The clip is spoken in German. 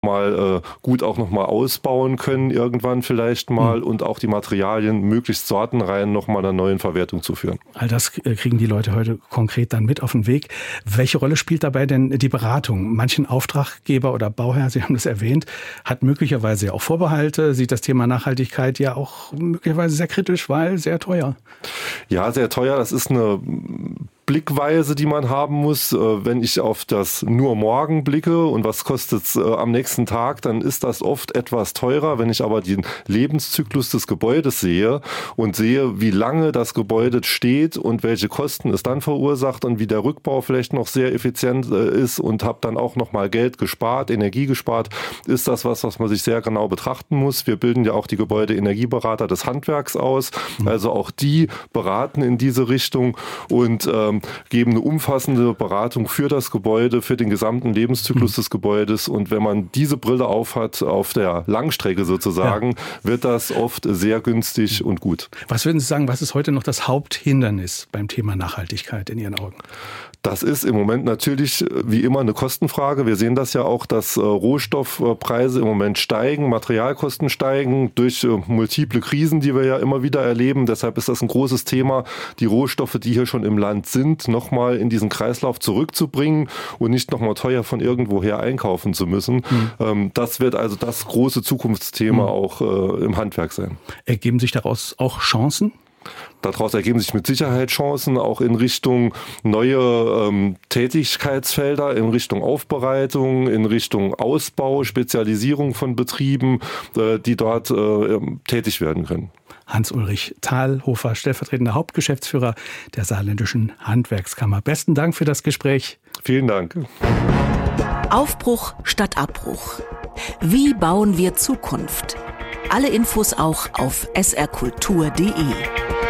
mal gut auch nochmal ausbauen können, irgendwann vielleicht mal, und auch die Materialien möglichst sortenrein nochmal einer neuen Verwertung zu führen. All das kriegen die Leute heute konkret dann mit auf den Weg. Welche Rolle spielt dabei denn die Beratung? Manchen Auftraggeber oder Bauherr, Sie haben das erwähnt, hat möglicherweise auch Vorbehalte, sieht das Thema Nachhaltigkeit ja auch möglicherweise sehr kritisch, weil sehr teuer. Ja, sehr teuer. Das ist eine Blickweise, die man haben muss. Wenn ich auf das nur morgen blicke und was kostet es am nächsten Tag, dann ist das oft etwas teurer. Wenn ich aber den Lebenszyklus des Gebäudes sehe und sehe, wie lange das Gebäude steht und welche Kosten es dann verursacht und wie der Rückbau vielleicht noch sehr effizient ist und habe dann auch noch mal Geld gespart, Energie gespart, ist das was man sich sehr genau betrachten muss. Wir bilden ja auch die Gebäudeenergieberater des Handwerks aus. Also auch die beraten in diese Richtung und geben eine umfassende Beratung für das Gebäude, für den gesamten Lebenszyklus des Gebäudes. Und wenn man diese Brille aufhat, auf der Langstrecke sozusagen, wird das oft sehr günstig und gut. Was würden Sie sagen, was ist heute noch das Haupthindernis beim Thema Nachhaltigkeit in Ihren Augen? Das ist im Moment natürlich wie immer eine Kostenfrage. Wir sehen das ja auch, dass Rohstoffpreise im Moment steigen, Materialkosten steigen durch multiple Krisen, die wir ja immer wieder erleben. Deshalb ist das ein großes Thema, die Rohstoffe, die hier schon im Land sind, nochmal in diesen Kreislauf zurückzubringen und nicht nochmal teuer von irgendwoher einkaufen zu müssen. Das wird also das große Zukunftsthema auch im Handwerk sein. Ergeben sich daraus auch Chancen? Daraus ergeben sich mit Sicherheit Chancen, auch in Richtung neue Tätigkeitsfelder, in Richtung Aufbereitung, in Richtung Ausbau, Spezialisierung von Betrieben, die dort tätig werden können. Hans-Ulrich Thalhofer, stellvertretender Hauptgeschäftsführer der Saarländischen Handwerkskammer. Besten Dank für das Gespräch. Vielen Dank. Aufbruch statt Abbruch. Wie bauen wir Zukunft? Alle Infos auch auf srkultur.de.